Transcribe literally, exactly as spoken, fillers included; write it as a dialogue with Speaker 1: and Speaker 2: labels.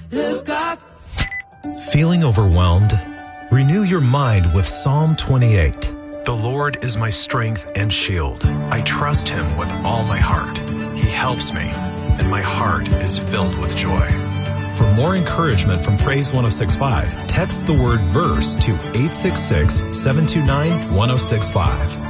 Speaker 1: Look up.
Speaker 2: Feeling overwhelmed? Renew your mind with Psalm twenty-eight. The Lord is my strength and shield. I trust him with all my heart. He helps me, and my heart is filled with joy. For more encouragement from Praise one oh six point five, text the word VERSE to eight six six, seven two nine, one oh six five.